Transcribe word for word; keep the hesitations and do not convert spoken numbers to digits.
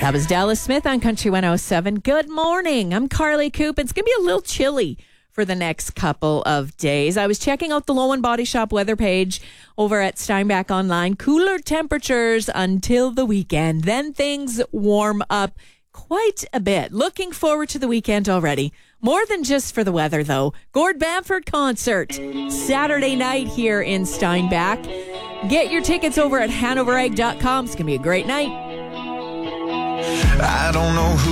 That was Dallas Smith on Country one oh seven. Good morning. I'm Carly Coop. It's going to be a little chilly for the next couple of days. I was checking out the Lowen Body Shop weather page over at Steinbach Online. Cooler temperatures until the weekend. Then things warm up quite a bit. Looking forward to the weekend already. More than just for the weather, though. Gord Bamford concert Saturday night here in Steinbach. Get your tickets over at hanover egg dot com. It's going to be a great night. I don't know who